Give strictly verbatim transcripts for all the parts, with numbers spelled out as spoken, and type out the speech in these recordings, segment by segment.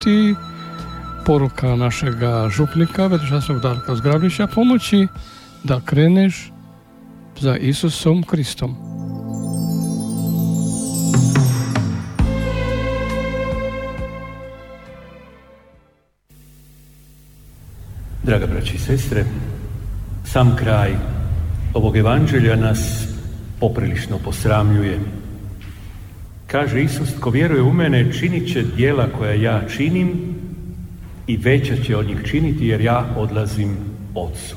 ti poruka našega župnika Veličasnog Darka Zgrabljića pomoći da kreneš za Isusom Kristom. Draga braći i sestre, sam kraj ovog evanđelja nas poprilično posramljuje. Kaže Isus, tko vjeruje u mene činit će djela koja ja činim i veća će od njih činiti jer ja odlazim Otcu.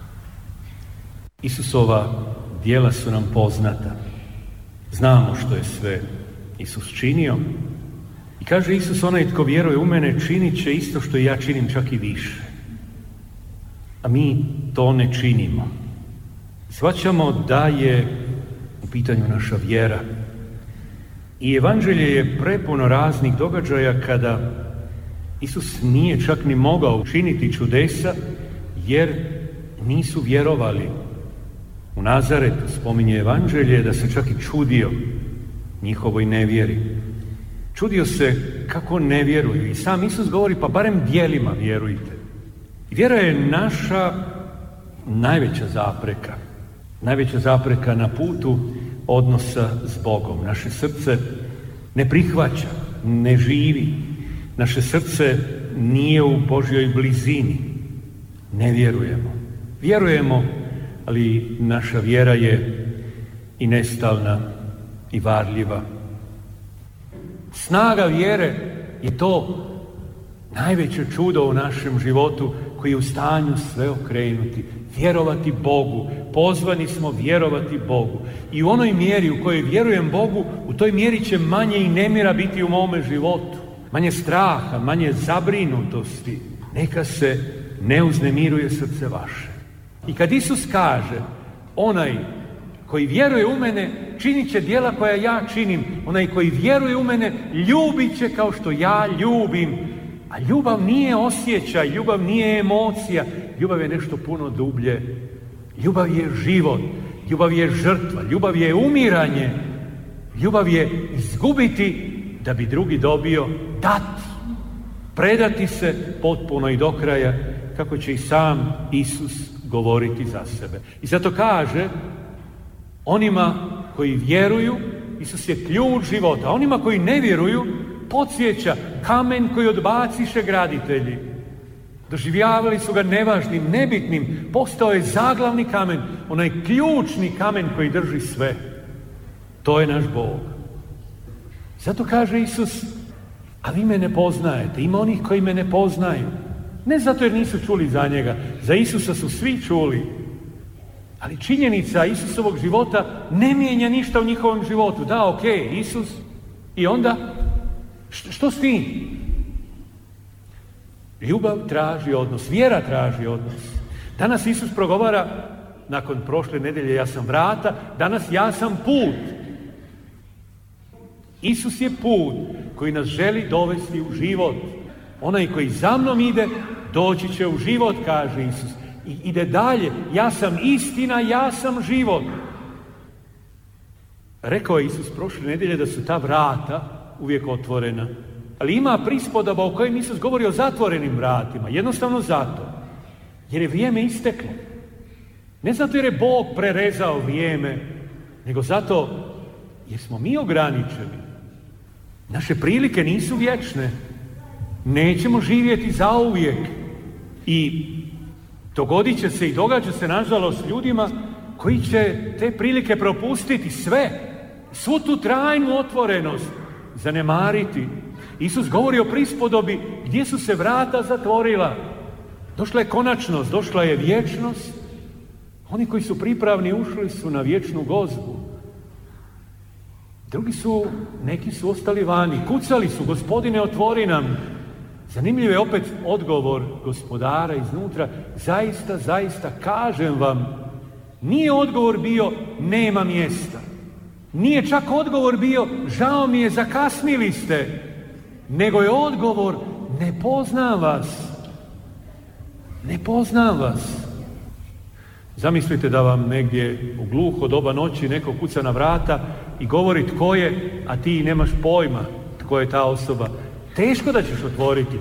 Isusova djela su nam poznata. Znamo što je sve Isus činio. I kaže Isus, onaj tko vjeruje u mene činit će isto što ja činim, čak i više. A mi to ne činimo. Shvaćamo da je u pitanju naša vjera. I evanđelje je prepuno raznih događaja kada Isus nije čak ni mogao učiniti čudesa jer nisu vjerovali. U Nazaretu spominje evanđelje da se čak i čudio njihovoj nevjeri. Čudio se kako ne vjeruju i sam Isus govori pa barem djelima vjerujte. Vjera je naša najveća zapreka. Najveća zapreka na putu odnosa s Bogom. Naše srce ne prihvaća, ne živi. Naše srce nije u Božjoj blizini. Ne vjerujemo. Vjerujemo, ali naša vjera je i nestalna i varljiva. Snaga vjere je to najveće čudo u našem životu koji je u stanju sve okrenuti. Vjerovati Bogu. Pozvani smo vjerovati Bogu. I u onoj mjeri u kojoj vjerujem Bogu, u toj mjeri će manje i nemira biti u mome životu. Manje straha, manje zabrinutosti. Neka se ne uznemiruje srce vaše. I kad Isus kaže, onaj koji vjeruje u mene, činit će djela koja ja činim. Onaj koji vjeruje u mene, ljubit će kao što ja ljubim. A ljubav nije osjećaj, ljubav nije emocija, ljubav je nešto puno dublje. Ljubav je život, ljubav je žrtva, ljubav je umiranje, ljubav je izgubiti da bi drugi dobio, dati, predati se potpuno i do kraja, kako će i sam Isus govoriti za sebe. I zato kaže, onima koji vjeruju, Isus je ključ života, a onima koji ne vjeruju, podsjeća kamen koji odbaciše graditelji. Doživljavali su ga nevažnim, nebitnim, postao je zaglavni kamen, onaj ključni kamen koji drži sve. To je naš Bog. Zato kaže Isus, a vi me ne poznajete, ima onih koji me ne poznaju. Ne zato jer nisu čuli za njega, za Isusa su svi čuli. Ali činjenica Isusovog života ne mijenja ništa u njihovom životu. Da, ok, Isus, i onda što s tim? Ljubav traži odnos, vjera traži odnos. Danas Isus progovara, nakon prošle nedelje ja sam vrata, danas ja sam put. Isus je put koji nas želi dovesti u život. Onaj koji za mnom ide, doći će u život, kaže Isus. I ide dalje, ja sam istina, ja sam život. Rekao je Isus prošle nedelje da su ta vrata uvijek otvorena. Ali ima prispodoba u kojem Isus govori o zatvorenim vratima. Jednostavno zato. Jer je vrijeme isteklo. Ne zato jer je Bog prerezao vrijeme, nego zato jer smo mi ograničeni. Naše prilike nisu vječne. Nećemo živjeti zauvijek. I dogodit će se i događa se, nažalost, ljudima koji će te prilike propustiti sve. Svu tu trajnu otvorenost zanemariti. Isus govori o prispodobi gdje su se vrata zatvorila. Došla je konačnost, došla je vječnost. Oni koji su pripravni ušli su na vječnu gozbu. Drugi su, neki su ostali vani. Kucali su, Gospodine, otvori nam. Zanimljiv je opet odgovor Gospodara iznutra. Zaista, zaista, kažem vam, nije odgovor bio nema mjesta. Nije čak odgovor bio žao mi je, zakasnili ste. Nego je odgovor ne poznam vas. Ne poznam vas. Zamislite da vam negdje u gluho doba noći neko kuca na vrata i govori tko je, a ti nemaš pojma tko je ta osoba. Teško da ćeš otvoriti,